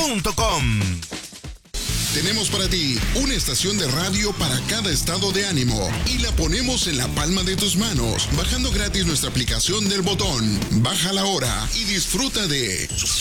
www.radiosago.com. Tenemos para ti una estación de radio para cada estado de ánimo y la ponemos en la palma de tus manos, bajando gratis nuestra aplicación del botón. Bájala ahora y disfruta de